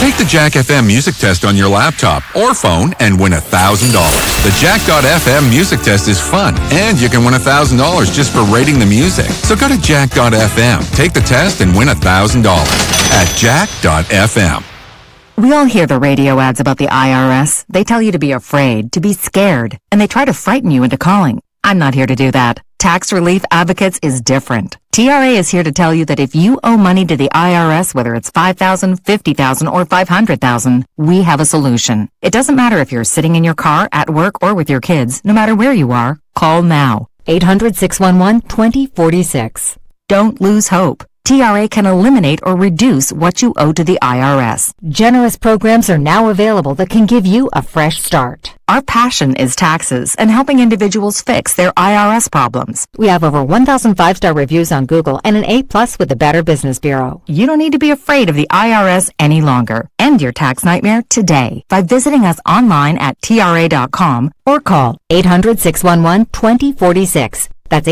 Take the Jack FM music test on your laptop or phone and win $1,000. The Jack.fm music test is fun, and you can win $1,000 just for rating the music. So go to Jack.fm, take the test, and win $1,000 at Jack.fm. We all hear the radio ads about the IRS. They tell you to be afraid, to be scared, and they try to frighten you into calling. I'm not here to do that. Tax Relief Advocates is different. TRA is here to tell you that if you owe money to the IRS, whether it's $5,000, $50,000, or $500,000, we have a solution. It doesn't matter if you're sitting in your car, at work, or with your kids. No matter where you are, call now. 800-611-2046. Don't lose hope. TRA can eliminate or reduce what you owe to the IRS. Generous programs are now available that can give you a fresh start. Our passion is taxes and helping individuals fix their IRS problems. We have over 1,000 5-star reviews on Google and an A+ with the Better Business Bureau. You don't need to be afraid of the IRS any longer. End your tax nightmare today by visiting us online at TRA.com or call 800-611-2046. That's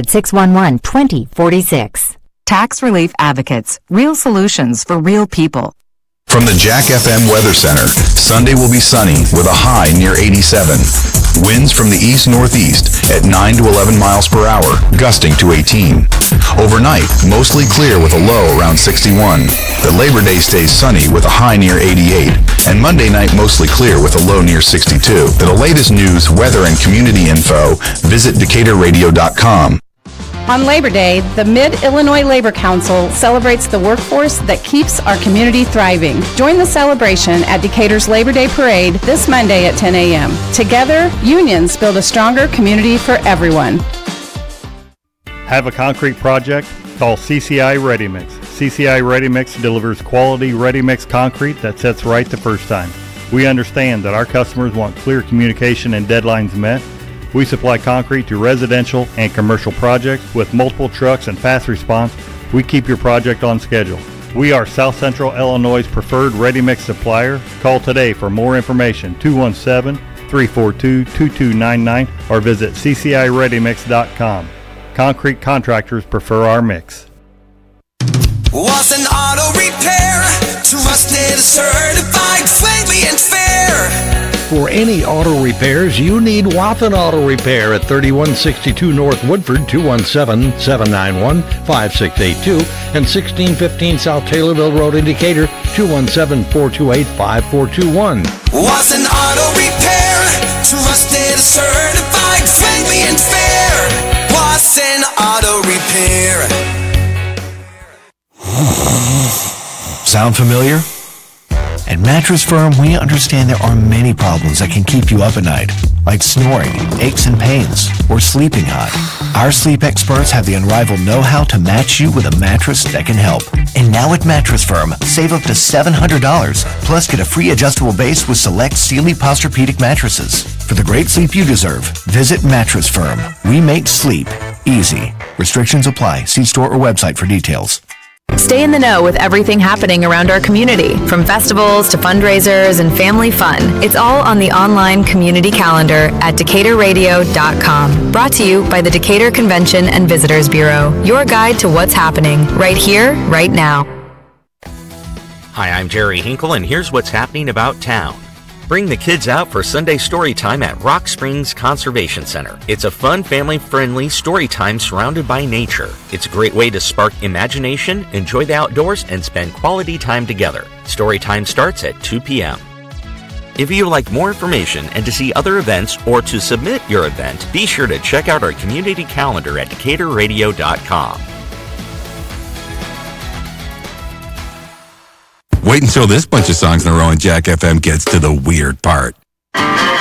800-611-2046. Tax Relief Advocates. Real solutions for real people. From the Jack FM Weather Center, Sunday will be sunny with a high near 87. Winds from the east-northeast at 9 to 11 miles per hour, gusting to 18. Overnight, mostly clear with a low around 61. The Labor Day stays sunny with a high near 88. And Monday night mostly clear with a low near 62. For the latest news, weather, and community info, visit DecaturRadio.com. On Labor Day, the Mid-Illinois Labor Council celebrates the workforce that keeps our community thriving. Join the celebration at Decatur's Labor Day Parade this Monday at 10 a.m. Together, unions build a stronger community for everyone. Have a concrete project? Call CCI Ready Mix. CCI Ready Mix delivers quality ready mix concrete that sets right the first time. We understand that our customers want clear communication and deadlines met. We supply concrete to residential and commercial projects with multiple trucks and fast response. We keep your project on schedule. We are South Central Illinois' preferred ready-mix supplier. Call today for more information, 217-342-2299, or visit ccireadymix.com. Concrete contractors prefer our mix. Was an auto repair, trusted, certified, friendly, and fair. For any auto repairs, you need Wathen Auto Repair at 3162 North Woodford, 217-791-5682, and 1615 South Taylorville Road in Decatur, 217-428-5421. Was an auto repair, trusted, certified, friendly, and fair. Was an auto repair. Sound familiar? At Mattress Firm, we understand there are many problems that can keep you up at night, like snoring, aches and pains, or sleeping hot. Our sleep experts have the unrivaled know-how to match you with a mattress that can help. And now at Mattress Firm, save up to $700, plus get a free adjustable base with select Sealy Posturepedic mattresses. For the great sleep you deserve, visit Mattress Firm. We make sleep easy. Restrictions apply. See store or website for details. Stay in the know with everything happening around our community, from festivals to fundraisers and family fun. It's all on the online community calendar at DecaturRadio.com. Brought to you by the Decatur Convention and Visitors Bureau. Your guide to what's happening right here, right now. Hi, I'm Jerry Hinkle, and here's what's happening about town. Bring the kids out for Sunday story time at Rock Springs Conservation Center. It's a fun, family-friendly story time surrounded by nature. It's a great way to spark imagination, enjoy the outdoors, and spend quality time together. Story time starts at 2 p.m. If you would like more information and to see other events or to submit your event, be sure to check out our community calendar at DecaturRadio.com. Wait until this bunch of songs in a row and Jack FM gets to the weird part.